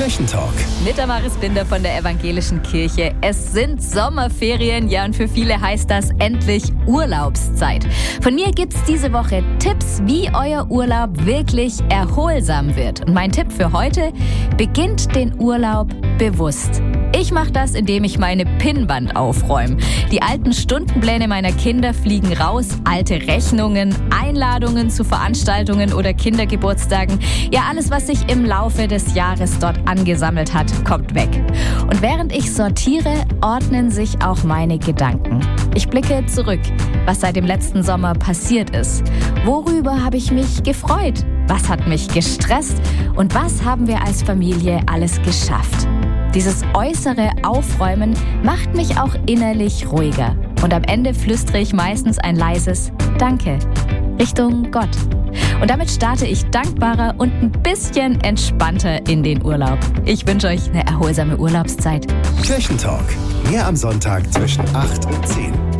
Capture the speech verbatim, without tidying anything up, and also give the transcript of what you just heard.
Kirchentalk. Mit Damaris Binder von der Evangelischen Kirche. Es sind Sommerferien, ja, und für viele heißt das endlich Urlaubszeit. Von mir gibt's diese Woche Tipps, wie euer Urlaub wirklich erholsam wird. Und mein Tipp für heute: beginnt den Urlaub bewusst. Ich mache das, indem ich meine Pinnwand aufräume. Die alten Stundenpläne meiner Kinder fliegen raus, alte Rechnungen, Einladungen zu Veranstaltungen oder Kindergeburtstagen. Ja, alles, was sich im Laufe des Jahres dort angesammelt hat, kommt weg. Und während ich sortiere, ordnen sich auch meine Gedanken. Ich blicke zurück, was seit dem letzten Sommer passiert ist. Worüber habe ich mich gefreut? Was hat mich gestresst? Und was haben wir als Familie alles geschafft? Dieses äußere Aufräumen macht mich auch innerlich ruhiger. Und am Ende flüstere ich meistens ein leises Danke Richtung Gott. Und damit starte ich dankbarer und ein bisschen entspannter in den Urlaub. Ich wünsche euch eine erholsame Urlaubszeit. Kirchentalk. Mehr am Sonntag zwischen acht und zehn.